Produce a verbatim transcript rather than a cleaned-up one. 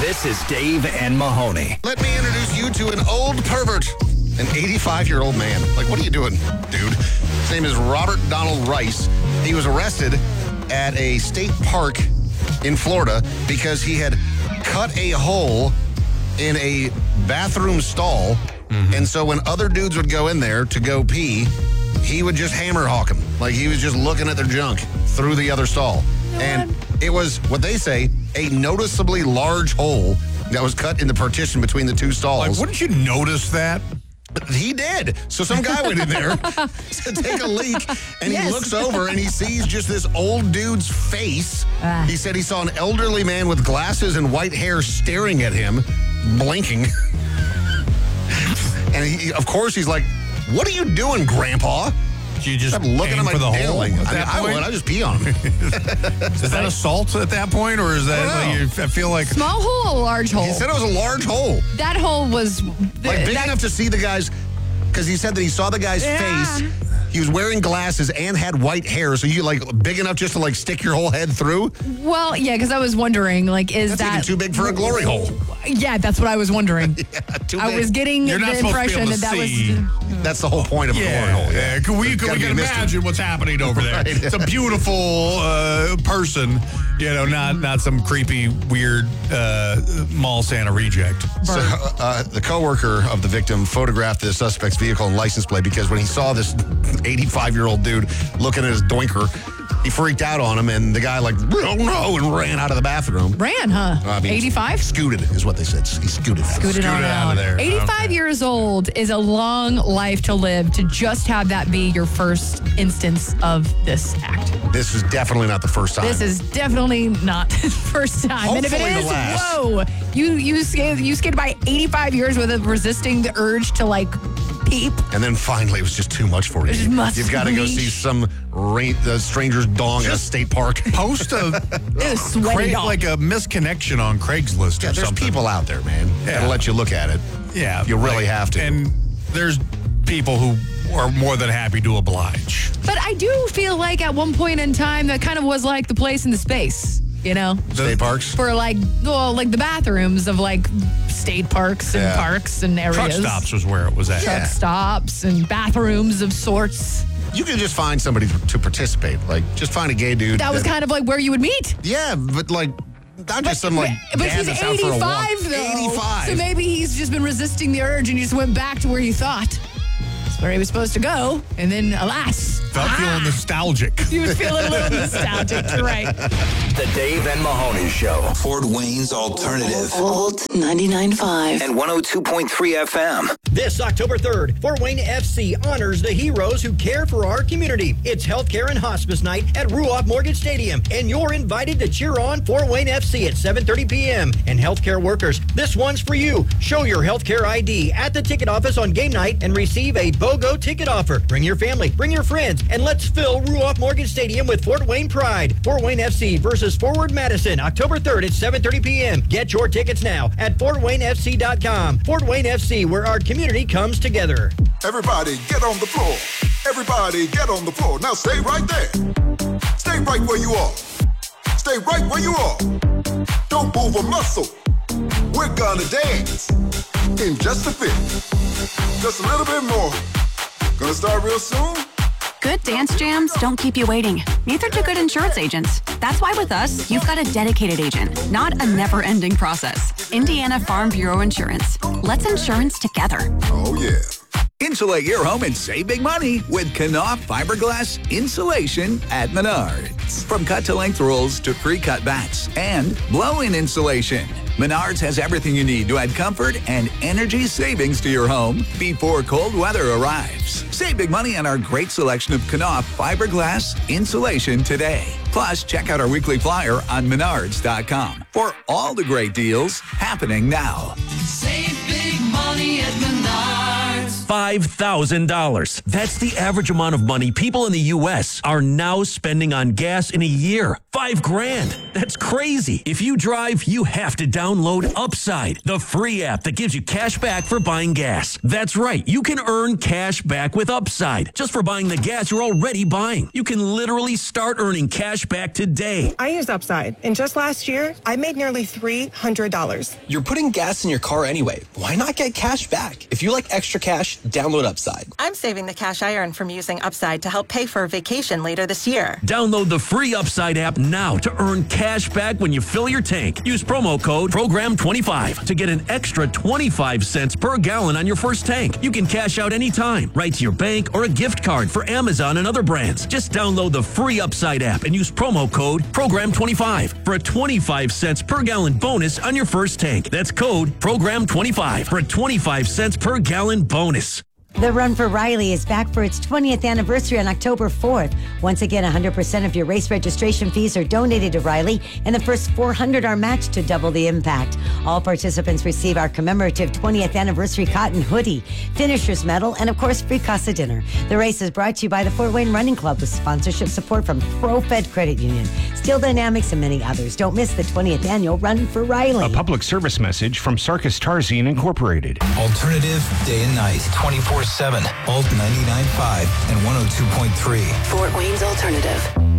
This is Dave and Mahoney. Let me introduce you to an old pervert, an eighty-five-year-old man. Like, what are you doing, dude? His name is Robert Donald Rice. He was arrested at a state park in Florida because he had cut a hole in a bathroom stall. Mm-hmm. And so when other dudes would go in there to go pee, he would just hammer hawk them. Like, he was just looking at their junk through the other stall. You know and what? It was, what they say, a noticeably large hole that was cut in the partition between the two stalls. Like, wouldn't you notice that? He did. So some guy went in there to take a leak, and yes. he looks over and he sees just this old dude's face. Uh. He said he saw an elderly man with glasses and white hair staring at him, blinking. And he, of course, he's like, "What are you doing, Grandpa?" You just Stop looking aim at my for the tail. hole. Like, at I, that I point? would. I just pee on him. Is that assault at that point, or is that like you, I feel like small hole, or large hole? He said it was a large hole. That hole was like big that, enough to see the guy's. Because he said that he saw the guy's yeah. face. He was wearing glasses and had white hair, so you like big enough just to like stick your whole head through. Well, yeah, because I was wondering, like, is that's that even too big for a glory hole? Yeah, that's what I was wondering. yeah, too I big. was getting You're the not supposed impression to be able that to that see. was. That's the whole point of a yeah, glory hole. Yeah, yeah. Can we can, we can imagine what's happening over there? Right. It's a beautiful uh, person, you know, not not some creepy, weird uh, mall Santa reject. So uh, the coworker of the victim photographed the suspect's vehicle and license plate because when he saw this eighty-five-year-old dude looking at his doinker, he freaked out on him, and the guy like, oh no, and ran out of the bathroom. Ran, huh? I mean, eighty-five? Scooted is what they said. He scooted out. Scooted, scooted on out of there. eighty-five okay. years old is a long life to live to just have that be your first instance of this act. This is definitely not the first time. This is definitely not the first time. Hopefully and if it is, the last. whoa, you you skated, you skated by eighty-five years with resisting the urge to like peep. And then finally, it was just too much for you. It must You've got to go be. see some ra- the stranger's dong at a state park. Post a It was sweaty Craig, like a misconnection on Craigslist Yeah, or there's something. people out there, man. Yeah. That'll let you look at it. Yeah, You really like, have to. And there's people who are more than happy to oblige. But I do feel like at one point in time that kind of was like the place in the space, you know? State parks? For like, well, like the bathrooms of like state parks and Yeah. parks and areas. Truck stops was where it was at. Truck Yeah. stops and bathrooms of sorts. You can just find somebody to participate. Like, just find a gay dude. That was kind of like where you would meet. Yeah, but like, not just some like But dad he's that's out for a walk. eighty-five, though. eighty-five. So maybe he's just been resisting the urge and he just went back to where he thought. That's where he was supposed to go. And then, alas. Felt ah, feeling nostalgic. He was feeling a little nostalgic. You're right. The Dave and Mahoney Show. Fort Wayne's Alternative. Old ninety-nine point five. And one oh two point three F M. This October third, Fort Wayne F C honors the heroes who care for our community. It's Healthcare and Hospice Night at Ruoff Mortgage Stadium, and you're invited to cheer on Fort Wayne F C at seven thirty p.m. And healthcare workers, this one's for you. Show your healthcare I D at the ticket office on game night and receive a BOGO ticket offer. Bring your family, bring your friends, and let's fill Ruoff Mortgage Stadium with Fort Wayne pride. Fort Wayne F C versus Forward Madison, October third at seven thirty p.m. Get your tickets now at fort wayne f c dot com. Fort Wayne F C, where our community comes together. Everybody get on the floor. Everybody get on the floor. Now stay right there. Stay right where you are. Stay right where you are. Don't move a muscle. We're gonna dance in just a bit. Just a little bit more. Gonna start real soon. Good dance jams don't keep you waiting. Neither do good insurance agents. That's why with us, you've got a dedicated agent, not a never-ending process. Indiana Farm Bureau Insurance. Let's insurance together. Oh, yeah. Insulate your home and save big money with Knauf fiberglass insulation at Menards. From cut-to-length rolls to pre-cut bats and blow-in insulation. Menards has everything you need to add comfort and energy savings to your home before cold weather arrives. Save big money on our great selection of Knauf fiberglass insulation today. Plus, check out our weekly flyer on menards dot com for all the great deals happening now. Save big money at Menards. Five five thousand dollars. That's the average amount of money people in the U S are now spending on gas in a year. Five grand. That's crazy. If you drive, you have to download Upside, the free app that gives you cash back for buying gas. That's right. You can earn cash back with Upside just for buying the gas you're already buying. You can literally start earning cash back today. I use Upside, and just last year, I made nearly three hundred dollars. You're putting gas in your car anyway. Why not get cash back? If you like extra cash, download Upside. I'm saving the cash I earn from using Upside to help pay for a vacation later this year. Download the free Upside app now to earn cash back when you fill your tank. Use promo code program twenty-five to get an extra twenty-five cents per gallon on your first tank. You can cash out anytime, right to your bank or a gift card for Amazon and other brands. Just download the free Upside app and use promo code program twenty-five for a twenty-five cents per gallon bonus on your first tank. That's code program twenty-five for a twenty-five cents per gallon bonus. The Run for Riley is back for its twentieth anniversary on October fourth. Once again, one hundred percent of your race registration fees are donated to Riley, and the first four hundred are matched to double the impact. All participants receive our commemorative twentieth anniversary cotton hoodie, finisher's medal, and of course, free Casa dinner. The race is brought to you by the Fort Wayne Running Club with sponsorship support from ProFed Credit Union, Steel Dynamics, and many others. Don't miss the twentieth annual Run for Riley. A public service message from Sarkis Tarzine Incorporated. Alternative day and night, twenty-four seven. Alt ninety-nine point five and one oh two point three. Fort Wayne's Alternative.